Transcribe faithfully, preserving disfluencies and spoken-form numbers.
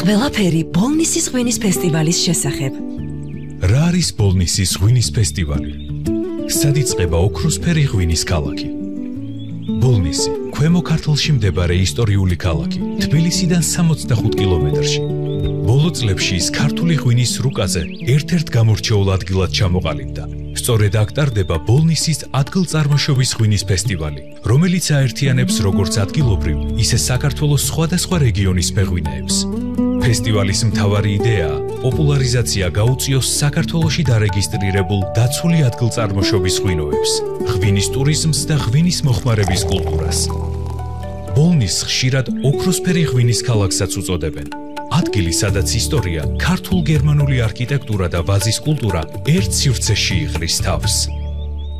ყველაფერი ბოლნისის ღვინის ფესტივალის შესახებ. რა არის ბოლნისის ღვინის ფესტივალი? სად იწყება ოქროსფერი ღვინის ქალაქი? ბოლნისი, ქვემო ქართლში მდებარე ისტორიული ქალაქი, თბილისიდან სამოცდახუთ კილომეტრში. ბოლო წლებში ის ქართული ღვინის რუკაზე ერთ-ერთ გამორჩეულ ადგილად ჩამოყალიბდა. სწორედ აქ ტარდება ბოლნისის ადგილწარმოშობის ღვინის ფესტივალი, რომელიც აერთიანებს როგორც ადგილობრივ, ისე საქართველოს სხვადასხვა რეგიონის მეღვინეებს. ფესტივალის მთავარი იდეაა პოპულარიზაცია გაუწიოს საქართველოში დარეგისტრირებულ დაცული ადგილწარმოშობის ღვინოებს, ღვინის ტურიზმს და ღვინის მოხმარების კულტურას. ბოლნისს ხშირად ოქროსფერი ღვინის ქალაქსაც უწოდებენ. ადგილი, სადაც ისტორია, ქართულ-გერმანული არქიტექტურა და ვაზის კულტურა ერთ სივრცეში იღრის თავს.